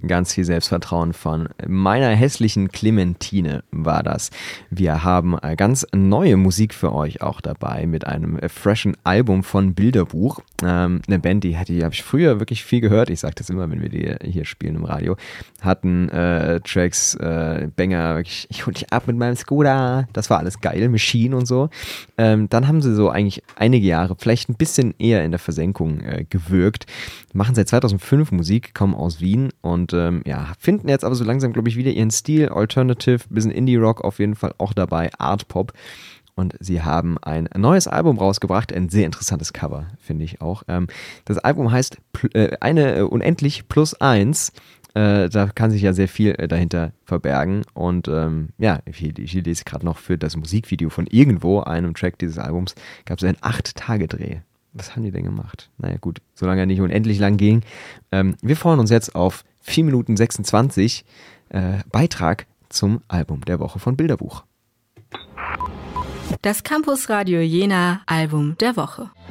ganz viel Selbstvertrauen von meiner hässlichen Clementine war das. Wir haben ganz neue Musik für euch auch dabei mit einem freshen Album von Bilderbuch. Eine Band, die habe ich früher wirklich viel gehört. Ich sage das immer, wenn wir die hier spielen im Radio. Hatten Tracks, Banger, wirklich, ich hol dich ab mit meinem Skoda. Das war alles geil, Machine und so. Dann haben sie so eigentlich einige Jahre vielleicht ein bisschen eher in der Versenkung gewirkt. Machen seit 2005 Musik, kommen aus Wien und finden jetzt aber so langsam, glaube ich, wieder ihren Stil. Alternative, bisschen Indie-Rock auf jeden Fall auch dabei, Art-Pop. Und sie haben ein neues Album rausgebracht, ein sehr interessantes Cover, finde ich auch. Das Album heißt Eine Unendlich plus eins. Da kann sich ja sehr viel dahinter verbergen. Und ich lese gerade noch für das Musikvideo von Irgendwo, einem Track dieses Albums, gab es einen 8-Tage-Dreh. Was haben die denn gemacht? Naja gut, solange er nicht unendlich lang ging. Wir freuen uns jetzt auf 4 Minuten 26 Beitrag zum Album der Woche von Bilderbuch. Das Campus Radio Jena Album der Woche.